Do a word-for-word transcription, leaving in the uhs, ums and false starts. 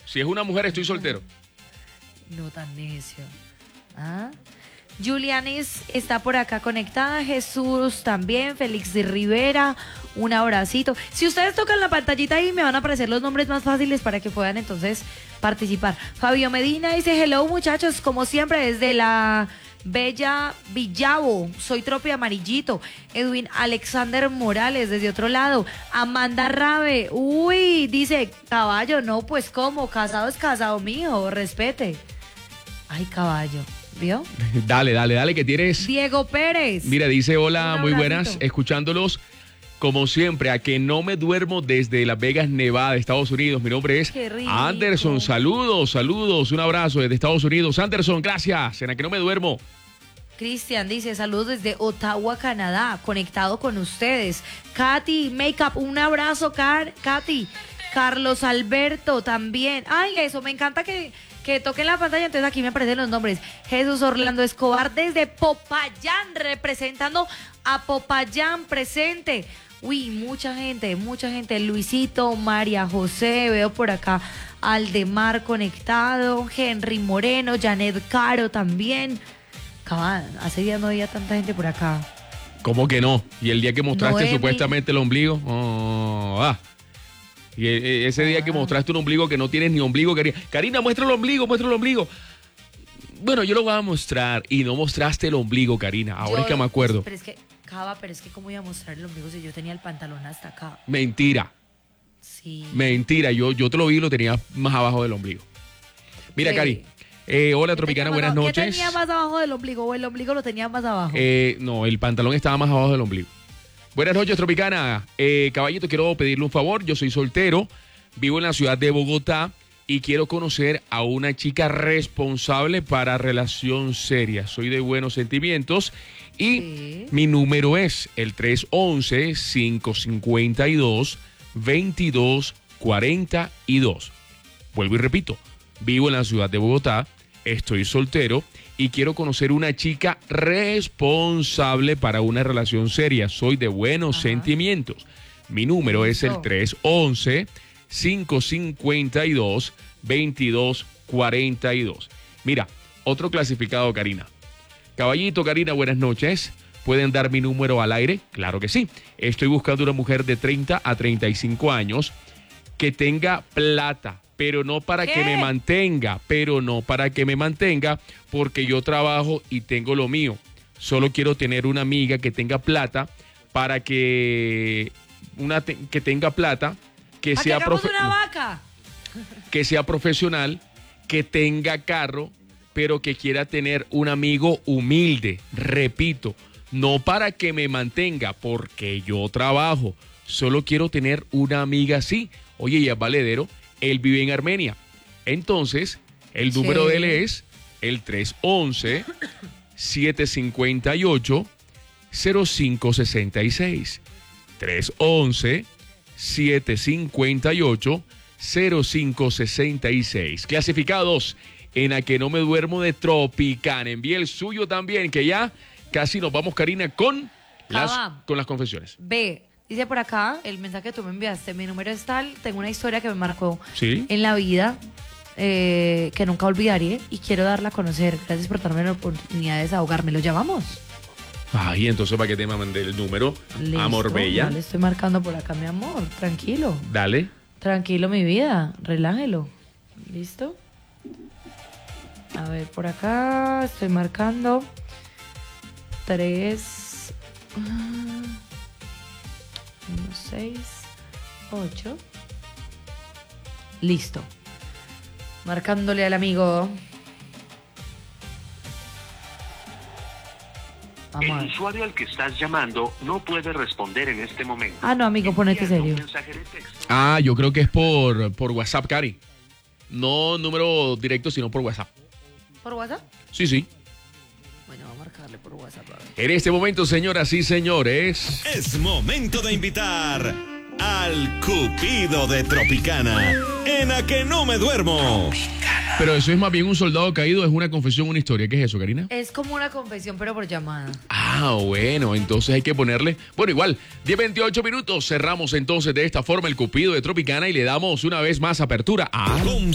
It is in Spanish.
Si es una mujer, estoy soltero. No tan necio. ¿Ah? Julianis está por acá conectada, Jesús también, Félix de Rivera, un abracito. Si ustedes tocan la pantallita ahí me van a aparecer los nombres más fáciles para que puedan entonces participar. Fabio Medina dice, hello muchachos, como siempre desde la bella Villavo, soy Tropi Amarillito. Edwin Alexander Morales desde otro lado. Amanda Rabe, uy, dice, caballo, no, pues cómo, casado es casado, mijo, respete. Ay, caballo. ¿Vio? Dale, dale, dale, que tienes. Diego Pérez. Mira, dice, hola, muy buenas, escuchándolos, como siempre, a que no me duermo desde Las Vegas, Nevada, Estados Unidos. Mi nombre es Anderson, saludos, saludos, un abrazo desde Estados Unidos. Anderson, gracias, en a que no me duermo. Cristian dice, saludos desde Ottawa, Canadá, conectado con ustedes. Katy Makeup, un abrazo, Car Katy. Carlos Alberto también. Ay, eso, me encanta que... que toquen la pantalla, entonces aquí me aparecen los nombres. Jesús Orlando Escobar desde Popayán, representando a Popayán presente. Uy, mucha gente, mucha gente. Luisito, María José, veo por acá Aldemar conectado, Henry Moreno, Janet Caro también. Cabal, hace días no había tanta gente por acá. ¿Cómo que no? Y el día que mostraste Noemi. supuestamente el ombligo, oh, ah. Y ese día que mostraste un ombligo que no tienes ni ombligo, Karina. Karina, muestra el ombligo, muestra el ombligo. Bueno, yo lo voy a mostrar y no mostraste el ombligo, Karina. Ahora Yo, es que me acuerdo. Pero es que, Cava, pero es que cómo iba a mostrar el ombligo si yo tenía el pantalón hasta acá. Mentira. Sí. Mentira, yo, yo te lo vi y lo tenía más abajo del ombligo. Mira, Sí. Cari. Eh, hola, Tropicana, buenas ¿Qué noches. tenía más abajo del ombligo o el ombligo lo tenía más abajo? Eh, no, el pantalón estaba más abajo del ombligo. Buenas noches, Tropicana. Eh, caballito, quiero pedirle un favor. Yo soy soltero. Vivo en la ciudad de Bogotá y quiero conocer a una chica responsable para relación seria. Soy de buenos sentimientos y Sí. mi número es el tres once, cinco cincuenta y dos, veintidós cuarenta y dos. Vuelvo y repito, vivo en la ciudad de Bogotá, estoy soltero y quiero conocer una chica responsable para una relación seria. Soy de buenos Ajá. sentimientos. Mi número es el tres once, cinco cincuenta y dos, veintidós cuarenta y dos. Mira, otro clasificado, Karina. Caballito, Karina, buenas noches. ¿Pueden dar mi número al aire? Claro que sí. Estoy buscando una mujer de treinta a treinta y cinco años que tenga plata, pero no para ¿Qué? que me mantenga, pero no para que me mantenga, porque yo trabajo y tengo lo mío. Solo quiero tener una amiga que tenga plata para que una te- que tenga plata, que ¿Para sea que hagamos profe- una vaca? que sea profesional, que tenga carro, pero que quiera tener un amigo humilde. Repito, no para que me mantenga, porque yo trabajo. Solo quiero tener una amiga así. Oye, ya es valedero, él vive en Armenia. Entonces, el Sí. número de él es el tres once, siete cincuenta y ocho, cero cinco sesenta y seis. tres once, siete cincuenta y ocho, cero cinco sesenta y seis. Clasificados en A que no me duermo de Tropicana. Envíe el suyo también, que ya casi nos vamos, Karina, con las, Cava. con las confesiones. Ve, dice por acá, el mensaje que tú me enviaste, mi número es tal, tengo una historia que me marcó ¿Sí? en la vida, eh, que nunca olvidaré y quiero darla a conocer. Gracias por darme la oportunidad de desahogarme. ¿Lo llamamos? Ay, entonces, ¿para qué te mandé el número? Listo, Amor bella. ya le estoy marcando por acá, mi amor. Tranquilo. Dale. Tranquilo, mi vida. Relájelo. ¿Listo? A ver, por acá estoy marcando. Tres. ah, Uno, seis. Ocho. Listo. Marcándole al amigo. Vamos a El ver. usuario al que estás llamando no puede responder en este momento. Ah, no, amigo, ponete Envía un serio. mensaje de texto. Ah, yo creo que es por, por WhatsApp, Cari. No número directo, sino por WhatsApp. ¿Por WhatsApp? Sí, sí. Bueno, vamos a marcarle por WhatsApp. A ver. En este momento, señoras y señores, Es momento de invitar al Cupido de Tropicana en A que no me duermo. pero eso es más bien un soldado caído, es una confesión, una historia. ¿Qué es eso, Karina? Es como una confesión, pero por llamada. Ah, bueno, entonces hay que ponerle... Bueno, igual, diez veintiocho minutos, cerramos entonces de esta forma el Cupido de Tropicana y le damos una vez más apertura a...